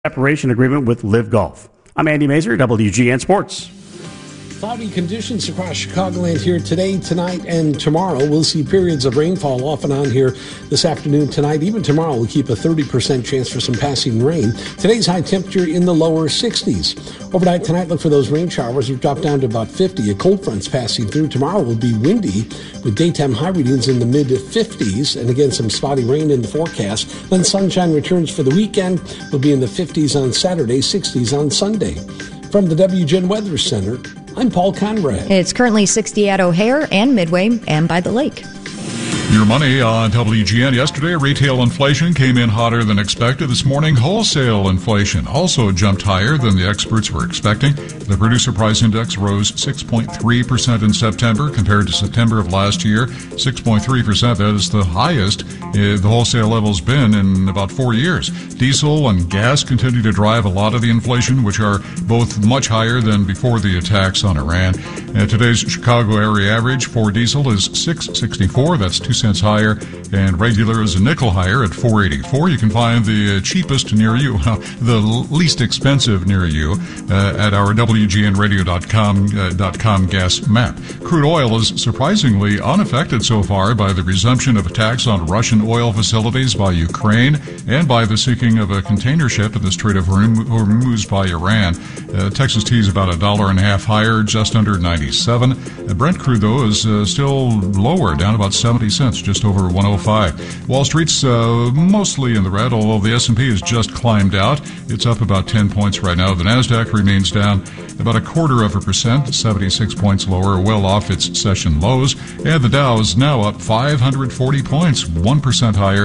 separation agreement with Live Golf. I'm Andy Mazur, WGN Sports. Cloudy conditions across Chicagoland here today, tonight, and tomorrow. We'll see periods of rainfall off and on here this afternoon, tonight. Even tomorrow, we'll keep a 30% chance for some passing rain. Today's high temperature in the lower 60s. Overnight tonight, look for those rain showers. We've dropped down to about 50. A cold front's passing through. Tomorrow will be windy with daytime high readings in the mid-50s. And again, some spotty rain in the forecast. Then sunshine returns for the weekend. We'll be in the 50s on Saturday, 60s on Sunday. From the WGN Weather Center, I'm Paul Conrad. It's currently 60 at O'Hare and Midway and by the lake. Your money on WGN. Yesterday, retail inflation came in hotter than expected. This morning, wholesale inflation also jumped higher than the experts were expecting. The Producer Price Index rose 6.3% in September compared to September of last year. 6.3%, that is the highest the wholesale level's been in about 4 years. Diesel and gas continue to drive a lot of the inflation, which are both much higher than before the attacks on Iran. Today's Chicago area average for diesel is $6.64. That's 2 cents higher, and regular is a nickel higher at $4.84. You can find the cheapest near you, the least expensive near you, at our WGNradio.com gas map. Crude oil is surprisingly unaffected so far by the resumption of attacks on Russian oil facilities by Ukraine and by the sinking of a container ship in the Strait of Hormuz by Iran. Texas T is about $1.50 higher, just under 97. Brent crude, though, is still lower, down about 70 cents, just over 105. Wall Street's mostly in the red, although the S&P has just climbed out. It's up about 10 points right now. The Nasdaq remains down about 0.25%, 76 points lower, well off its session lows. And the Dow is now up 540 points, 1% higher,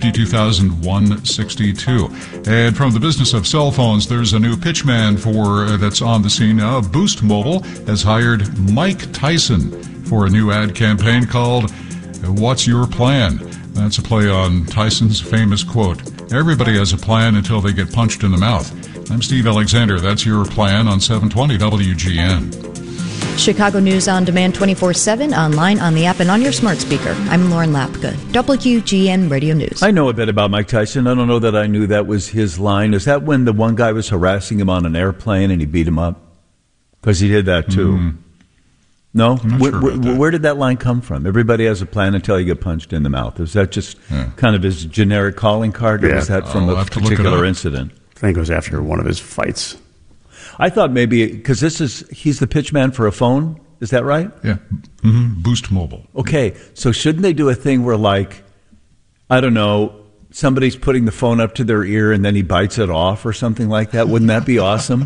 52,162. And from the business of cell phones, there's a new pitchman that's on the scene now. Boost Mobile has hired Mike Tyson for a new ad campaign called What's Your Plan? That's a play on Tyson's famous quote, "Everybody has a plan until they get punched in the mouth." I'm Steve Alexander. That's your plan on 720 WGN. Chicago News on Demand 24/7, online, on the app, and on your smart speaker. I'm Lauren Lapka, WGN Radio News. I know a bit about Mike Tyson. I don't know that I knew that was his line. Is that when the one guy was harassing him on an airplane and he beat him up? Because he did that too. Mm-hmm. No? Where did that line come from? Everybody has a plan until you get punched in the mouth. Is that just kind of his generic calling card, or is that from a particular incident? I think it was after one of his fights. I thought maybe, because he's the pitchman for a phone. Is that right? Yeah. Mm-hmm. Boost Mobile. Okay. So shouldn't they do a thing where, like, I don't know, somebody's putting the phone up to their ear and then he bites it off or something like that? Wouldn't that be awesome?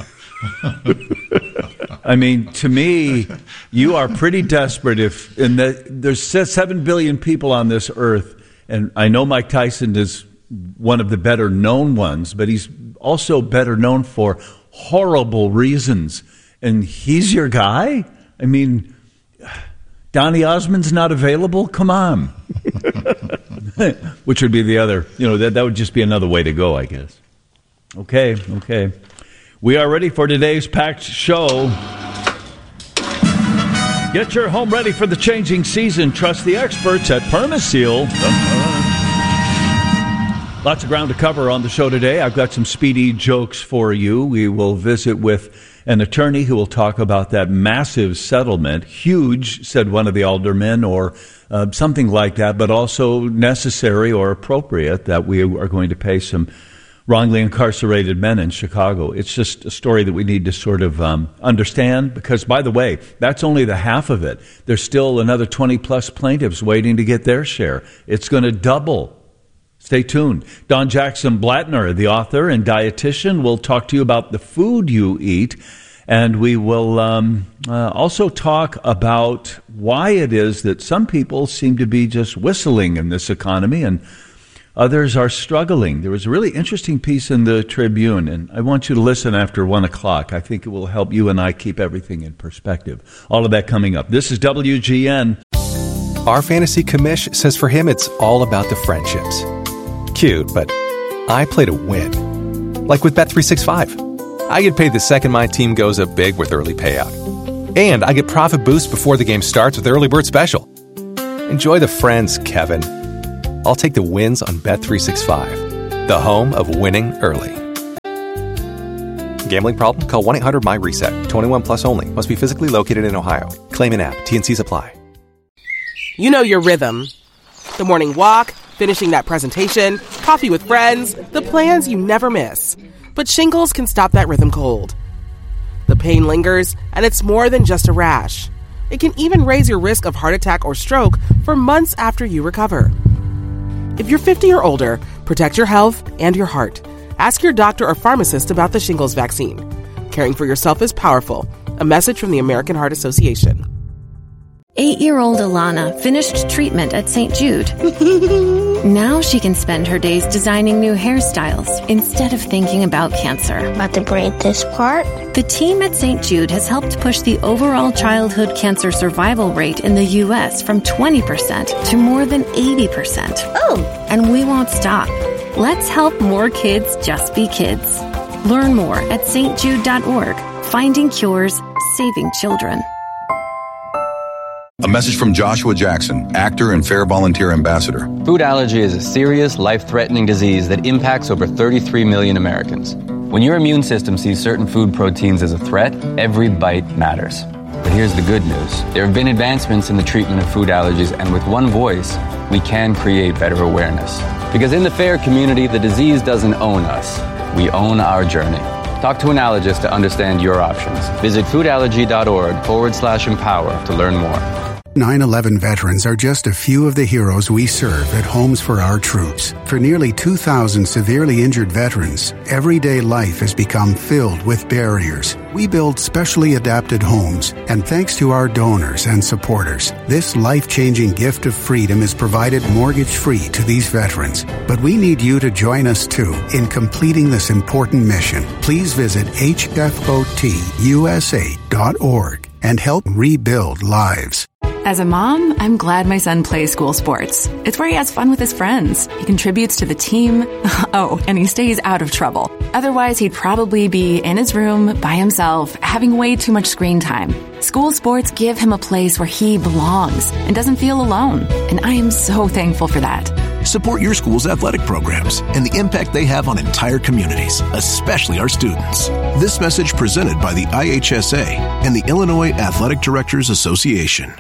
I mean, to me, you are pretty desperate there's 7 billion people on this earth, and I know Mike Tyson is one of the better known ones, but he's also better known for horrible reasons. And he's your guy? I mean, Donny Osmond's not available? Come on. Which would be the other, that would just be another way to go, I guess. Okay. We are ready for today's packed show. Get your home ready for the changing season. Trust the experts at Permaseal. Lots of ground to cover on the show today. I've got some speedy jokes for you. We will visit with an attorney who will talk about that massive settlement. Huge, said one of the aldermen, or something like that, but also necessary or appropriate that we are going to pay some wrongly incarcerated men in Chicago. It's just a story that we need to sort of understand, because, by the way, that's only the half of it. There's still another 20-plus plaintiffs waiting to get their share. It's going to double. Stay tuned. Don Jackson Blattner, the author and dietitian, will talk to you about the food you eat, and we will also talk about why it is that some people seem to be just whistling in this economy and others are struggling. There was a really interesting piece in the Tribune, and I want you to listen after 1 o'clock. I think it will help you and I keep everything in perspective. All of that coming up. This is WGN. Our fantasy commish says for him it's all about the friendships. Cute, but I play to win. Like with Bet365. I get paid the second my team goes up big with early payout. And I get profit boosts before the game starts with Early Bird Special. Enjoy the friends, Kevin. I'll take the wins on Bet365, the home of winning early. Gambling problem? Call 1-800-MY-RESET. 21 plus only. Must be physically located in Ohio. Claim in app. T&Cs apply. You know your rhythm. The morning walk, finishing that presentation, coffee with friends, the plans you never miss. But shingles can stop that rhythm cold. The pain lingers, and it's more than just a rash. It can even raise your risk of heart attack or stroke for months after you recover. If you're 50 or older, protect your health and your heart. Ask your doctor or pharmacist about the shingles vaccine. Caring for yourself is powerful. A message from the American Heart Association. 8-year-old Alana finished treatment at St. Jude. Now she can spend her days designing new hairstyles instead of thinking about cancer. About to braid this part? The team at St. Jude has helped push the overall childhood cancer survival rate in the U.S. from 20% to more than 80%. Oh! And we won't stop. Let's help more kids just be kids. Learn more at stjude.org. Finding cures, saving children. A message from Joshua Jackson, actor and Fair Volunteer Ambassador. Food allergy is a serious, life-threatening disease that impacts over 33 million Americans. When your immune system sees certain food proteins as a threat, every bite matters. But here's the good news. There have been advancements in the treatment of food allergies, and with one voice, we can create better awareness. Because in the FAIR community, the disease doesn't own us. We own our journey. Talk to an allergist to understand your options. Visit foodallergy.org/empower to learn more. 9/11 veterans are just a few of the heroes we serve at Homes for Our Troops. For nearly 2,000 severely injured veterans, everyday life has become filled with barriers. We build specially adapted homes, and thanks to our donors and supporters, this life-changing gift of freedom is provided mortgage-free to these veterans. But we need you to join us, too, in completing this important mission. Please visit hfotusa.org and help rebuild lives. As a mom, I'm glad my son plays school sports. It's where he has fun with his friends. He contributes to the team. Oh, and he stays out of trouble. Otherwise, he'd probably be in his room by himself, having way too much screen time. School sports give him a place where he belongs and doesn't feel alone. And I am so thankful for that. Support your school's athletic programs and the impact they have on entire communities, especially our students. This message presented by the IHSA and the Illinois Athletic Directors Association.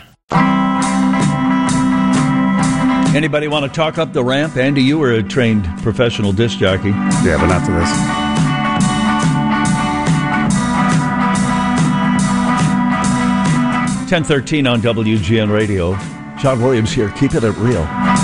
Anybody want to talk up the ramp? Andy, you were a trained professional disc jockey. Yeah, but not to this. .1013 on WGN Radio. John Williams here. Keep it real.